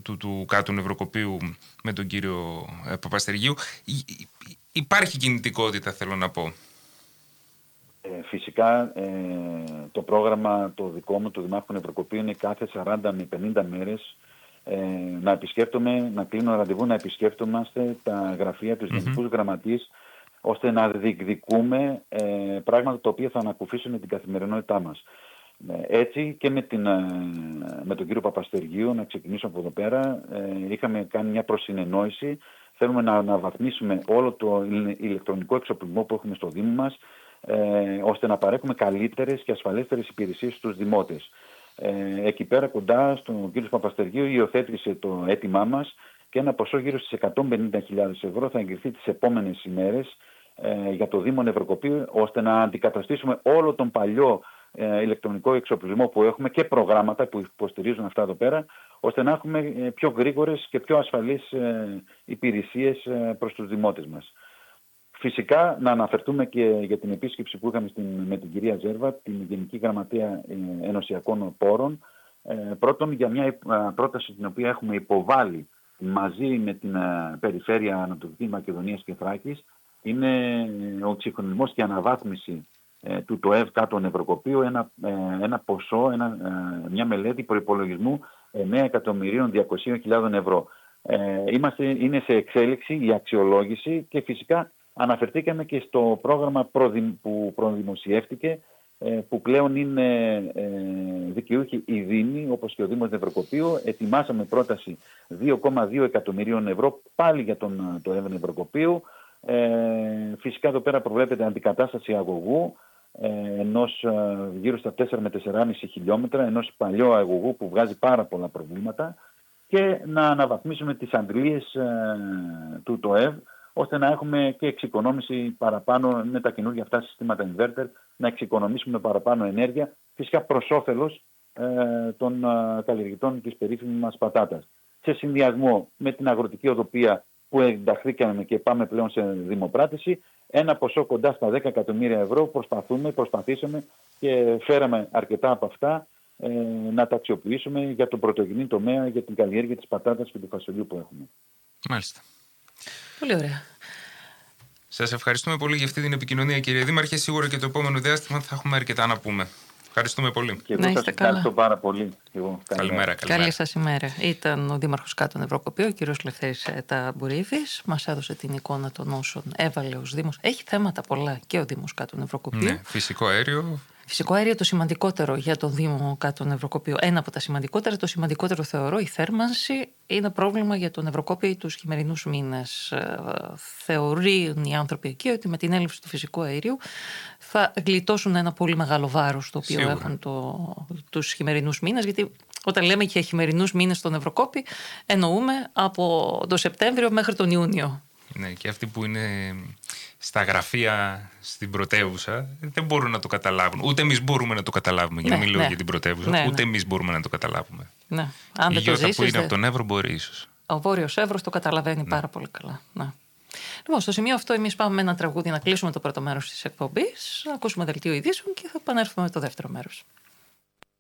του κάτω νευροκοπείου με τον κύριο Παπαστεργίου. Υπάρχει κινητικότητα, θέλω να πω. Φυσικά το πρόγραμμα το δικό μου, του Δημάρχου Νευροκοπείου, είναι κάθε 40 με 50 μέρες να κλείνω ραντεβού, να επισκέπτομαστε τα γραφεία, τους γενικούς γραμματείς, ώστε να διεκδικούμε πράγματα τα οποία θα ανακουφίσουν την καθημερινότητά μας. Έτσι και με τον κύριο Παπαστεργίου, να ξεκινήσω από εδώ πέρα, είχαμε κάνει μια προσυνεννόηση. Θέλουμε να αναβαθμίσουμε όλο το ηλεκτρονικό εξοπλισμό που έχουμε στο Δήμο μας, ώστε να παρέχουμε καλύτερες και ασφαλέστερες υπηρεσίες στους δημότες. Εκεί πέρα κοντά στον κύριο Παπαστεργίου υιοθέτησε το αίτημά μας και ένα ποσό γύρω στις 150.000 ευρώ θα εγκριθεί τις επόμενες ημέρες για το Δήμο Νευροκοπείου, ώστε να αντικαταστήσουμε όλο τον παλιό ηλεκτρονικό εξοπλισμό που έχουμε και προγράμματα που υποστηρίζουν αυτά εδώ πέρα, ώστε να έχουμε πιο γρήγορες και πιο ασφαλείς υπηρεσίες προς τους δημότες μας. Φυσικά να αναφερθούμε και για την επίσκεψη που είχαμε με την κυρία Ζέρβα, την Γενική Γραμματεία Ενωσιακών Πόρων. Πρώτον, για μια πρόταση την οποία έχουμε υποβάλει μαζί με την Περιφέρεια Ανατολική Μακεδονίας και Θράκης, είναι ο εξυγχρονισμός και αναβάθμιση του ΤΟΕΒ κάτω Νευροκοπείου, ένα ποσό, μια μελέτη προϋπολογισμού 9.200.000 ευρώ. Είναι σε εξέλιξη η αξιολόγηση και φυσικά αναφερθήκαμε και στο πρόγραμμα που προδημοσιεύτηκε, που πλέον είναι δικαιούχοι οι Δήμοι, όπως και ο Δήμος Νευροκοπείου. Ετοιμάσαμε πρόταση 2,2 εκατομμυρίων ευρώ πάλι για το ΤΟΕΒ Νευροκοπείου. Φυσικά εδώ πέρα προβλέπεται αντικατάσταση αγωγού ενός γύρω στα 4 με 4,5 χιλιόμετρα, ενός παλιού αγωγού που βγάζει πάρα πολλά προβλήματα, και να αναβαθμίσουμε τις αντλίες του ΤΟΕΒ, ώστε να έχουμε και εξοικονόμηση παραπάνω με τα καινούργια αυτά συστήματα inverter, να εξοικονομήσουμε παραπάνω ενέργεια, φυσικά προς όφελος των καλλιεργητών της περίφημης μας πατάτας. Σε συνδυασμό με την αγροτική οδοπία που ενταχθήκαμε και πάμε πλέον σε δημοπράτηση, ένα ποσό κοντά στα 10 εκατομμύρια ευρώ προσπαθήσαμε και φέραμε αρκετά από αυτά να τα αξιοποιήσουμε για τον πρωτογενή τομέα, για την καλλιέργεια της πατάτας και του φασολιού που έχουμε. Μάλιστα. Πολύ ωραία. Σας ευχαριστούμε πολύ για αυτή την επικοινωνία, κύριε Δήμαρχε. Σίγουρα και το επόμενο διάστημα θα έχουμε αρκετά να πούμε. Ευχαριστούμε πολύ. Και εγώ σας ευχαριστώ πάρα πολύ. Καλημέρα. Καλή σας ημέρα. Ήταν ο Δήμαρχος Κάτω Νευροκοπείου, ο κύριος Λευθέρης Ταμπουρίδης. Μας έδωσε την εικόνα των όσων έβαλε ως Δήμος. Έχει θέματα πολλά και ο Δήμος Κάτω Νευροκοπείου. Ναι, φυσικό αέριο. Φυσικό αέριο το σημαντικότερο για τον Δήμο Κάτω Νευροκοπείου. Ένα από τα σημαντικότερα, το σημαντικότερο θεωρώ, η θέρμανση είναι πρόβλημα για τον Νευροκόπη τους χειμερινούς μήνες. Θεωρούν οι άνθρωποι εκεί ότι με την έλλειψη του φυσικού αερίου θα γλιτώσουν ένα πολύ μεγάλο βάρος το οποίο έχουν τους χειμερινούς μήνες, γιατί όταν λέμε και χειμερινούς μήνες στον Νευροκόπη εννοούμε από τον Σεπτέμβριο μέχρι τον Ιούνιο. Ναι, και αυτοί που είναι στα γραφεία στην πρωτεύουσα δεν μπορούν να το καταλάβουν. Ούτε εμείς μπορούμε να το καταλάβουμε. Για να μην λέω για την πρωτεύουσα, ούτε εμείς μπορούμε να το καταλάβουμε. Ναι. Αν η Γιώτα που είναι από τον Εύρο μπορεί ίσως. Ο Βόρειος Εύρος το καταλαβαίνει πάρα πολύ καλά. Ναι. Λοιπόν, στο σημείο αυτό εμείς πάμε με ένα τραγούδι να κλείσουμε το πρώτο μέρος της εκπομπής, να ακούσουμε δελτίο ειδήσεων και θα επανέλθουμε με το δεύτερο μέρος.